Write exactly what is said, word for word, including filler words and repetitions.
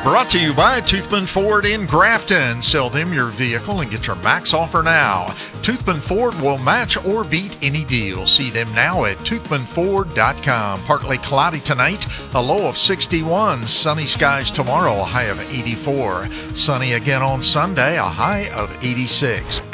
Brought to you by Toothman Ford in Grafton. Sell them your vehicle and get your max offer now. Toothman Ford will match or beat any deal. See them now at toothman ford dot com. Partly cloudy tonight, a low of sixty-one. Sunny skies tomorrow, a high of eighty-four. Sunny again on Sunday, a high of eighty-six.